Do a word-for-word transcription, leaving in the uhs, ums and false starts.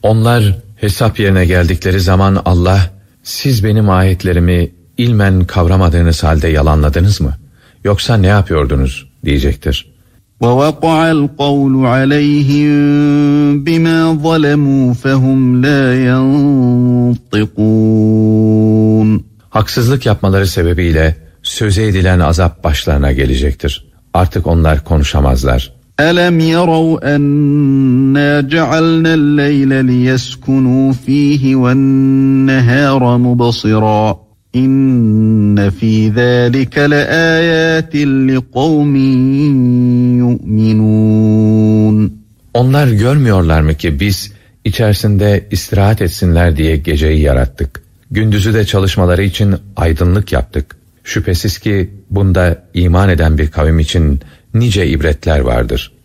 Onlar hesap yerine geldikleri zaman Allah, siz benim ayetlerimi ilmen kavramadığınız halde yalanladınız mı? Yoksa ne yapıyordunuz diyecektir. وَوَقَعَ الْقَوْلُ عَلَيْهِمْ بِمَا ظَلَمُوا فَهُمْ لَا يَنطِقُونَ. Haksızlık yapmaları sebebiyle söze edilen azap başlarına gelecektir. Artık onlar konuşamazlar. أَلَمْ يَرَوْا أَنَّا جَعَلْنَا اللَّيْلَ لِيَسْكُنُوا فِيهِ وَالنَّهَارَ مُبْصِرًا İnne fî zâlike leâyâtin liqavmin yu'minûn. Onlar görmüyorlar mı ki biz içerisinde istirahat etsinler diye geceyi yarattık. Gündüzü de çalışmaları için aydınlık yaptık. Şüphesiz ki bunda iman eden bir kavim için nice ibretler vardır.